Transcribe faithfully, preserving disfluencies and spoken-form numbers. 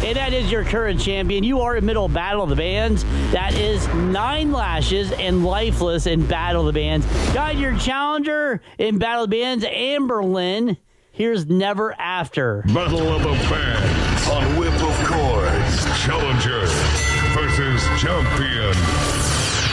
And that is your current champion. You are in middle of Battle of the Bands. That is Nine Lashes and Lifeless in Battle of the Bands. Got your challenger in Battle of the Bands, Amberlynn. Here's Never After. Battle of the Bands on Whip of Chords. Challenger versus champion.